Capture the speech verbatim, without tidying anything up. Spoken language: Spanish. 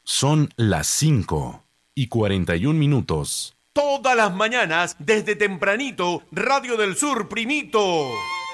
Son las cinco y cuarenta y un minutos. Todas las mañanas, desde tempranito, Radio del Sur, primito.